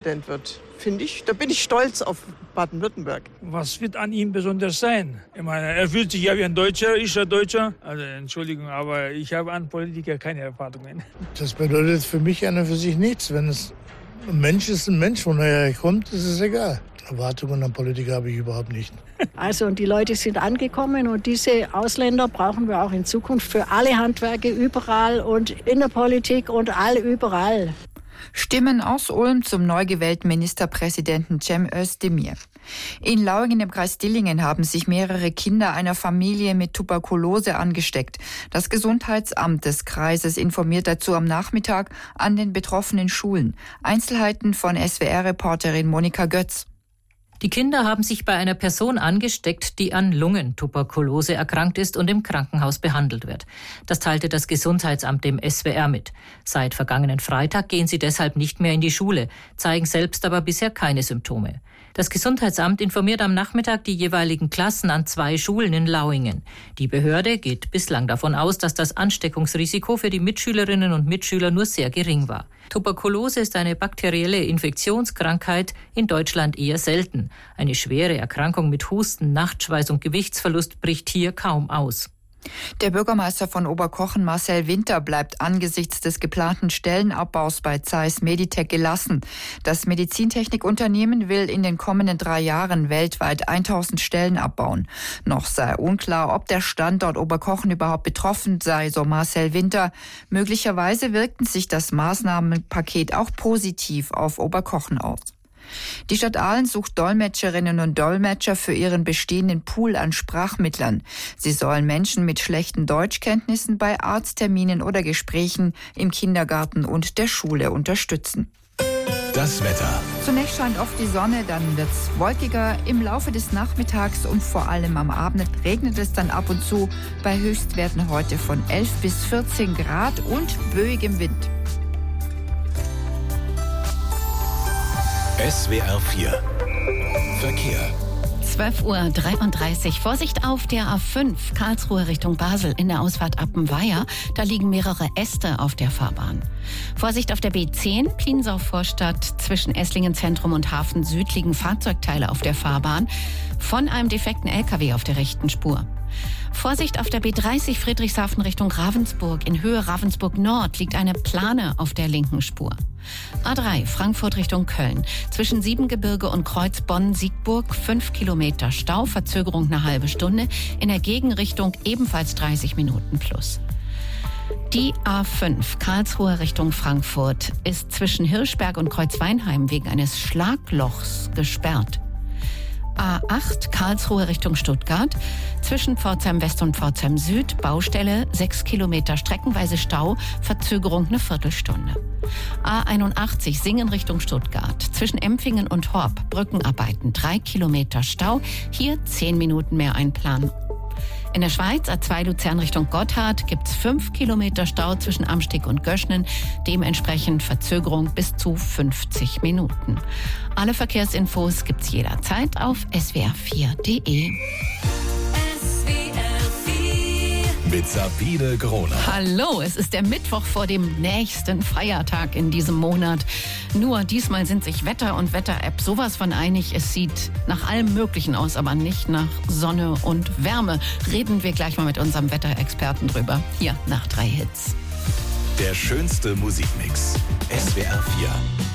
Ministerpräsident wird. Finde ich, da bin ich stolz auf Baden-Württemberg. Was wird an ihm besonders sein? Ich meine, er fühlt sich ja wie ein Deutscher, ist er Deutscher? Also Entschuldigung, aber ich habe an Politiker keine Erwartungen. Das bedeutet für mich an und für sich nichts. Wenn es ein Mensch ist, ein Mensch, woher er kommt, ist es egal. Erwartungen an Politiker habe ich überhaupt nicht. Also und die Leute sind angekommen und diese Ausländer brauchen wir auch in Zukunft für alle Handwerke überall und in der Politik und überall. Stimmen aus Ulm zum neu gewählten Ministerpräsidenten Cem Özdemir. In Lauingen im Kreis Dillingen haben sich mehrere Kinder einer Familie mit Tuberkulose angesteckt. Das Gesundheitsamt des Kreises informiert dazu am Nachmittag an den betroffenen Schulen. Einzelheiten von SWR-Reporterin Monika Götz. Die Kinder haben sich bei einer Person angesteckt, die an Lungentuberkulose erkrankt ist und im Krankenhaus behandelt wird. Das teilte das Gesundheitsamt dem SWR mit. Seit vergangenen Freitag gehen sie deshalb nicht mehr in die Schule, zeigen selbst aber bisher keine Symptome. Das Gesundheitsamt informiert am Nachmittag die jeweiligen Klassen an 2 Schulen in Lauingen. Die Behörde geht bislang davon aus, dass das Ansteckungsrisiko für die Mitschülerinnen und Mitschüler nur sehr gering war. Tuberkulose ist eine bakterielle Infektionskrankheit, in Deutschland eher selten. Eine schwere Erkrankung mit Husten, Nachtschweiß und Gewichtsverlust bricht hier kaum aus. Der Bürgermeister von Oberkochen, Marcel Winter, bleibt angesichts des geplanten Stellenabbaus bei Zeiss Meditec gelassen. Das Medizintechnikunternehmen will in den kommenden 3 Jahren weltweit 1000 Stellen abbauen. Noch sei unklar, ob der Standort Oberkochen überhaupt betroffen sei, so Marcel Winter. Möglicherweise wirkten sich das Maßnahmenpaket auch positiv auf Oberkochen aus. Die Stadt Aalen sucht Dolmetscherinnen und Dolmetscher für ihren bestehenden Pool an Sprachmittlern. Sie sollen Menschen mit schlechten Deutschkenntnissen bei Arztterminen oder Gesprächen im Kindergarten und der Schule unterstützen. Das Wetter. Zunächst scheint oft die Sonne, dann wird's wolkiger. Im Laufe des Nachmittags und vor allem am Abend regnet es dann ab und zu bei Höchstwerten heute von 11 bis 14 Grad und böigem Wind. SWR 4 Verkehr. 12:33 Uhr. Vorsicht auf der A5 Karlsruhe Richtung Basel in der Ausfahrt Appenweier. Da liegen mehrere Äste auf der Fahrbahn. Vorsicht auf der B10 Pliensau-Vorstadt zwischen Esslingen Zentrum und Hafen Süd liegen Fahrzeugteile auf der Fahrbahn von einem defekten LKW auf der rechten Spur. Vorsicht auf der B30 Friedrichshafen Richtung Ravensburg. In Höhe Ravensburg Nord liegt eine Plane auf der linken Spur. A3 Frankfurt Richtung Köln. Zwischen Siebengebirge und Kreuz Bonn-Siegburg 5 Kilometer Stau, Verzögerung eine halbe Stunde. In der Gegenrichtung ebenfalls 30 Minuten plus. Die A5 Karlsruhe Richtung Frankfurt ist zwischen Hirschberg und Kreuzweinheim wegen eines Schlaglochs gesperrt. A8 Karlsruhe Richtung Stuttgart. Zwischen Pforzheim West und Pforzheim Süd Baustelle 6 Kilometer streckenweise Stau, Verzögerung eine Viertelstunde. A81 Singen Richtung Stuttgart. Zwischen Empfingen und Horb Brückenarbeiten 3 Kilometer Stau, hier 10 Minuten mehr einplanen. In der Schweiz, A2 Luzern Richtung Gotthard, gibt's 5 Kilometer Stau zwischen Amsteg und Göschnen. Dementsprechend Verzögerung bis zu 50 Minuten. Alle Verkehrsinfos gibt's jederzeit auf swr4.de. Mit Sabine Groner. Hallo, es ist der Mittwoch vor dem nächsten Feiertag in diesem Monat. Nur diesmal sind sich Wetter und Wetter-App sowas von einig. Es sieht nach allem Möglichen aus, aber nicht nach Sonne und Wärme. Reden wir gleich mal mit unserem Wetterexperten drüber. Hier nach 3 Hits. Der schönste Musikmix. SWR 4.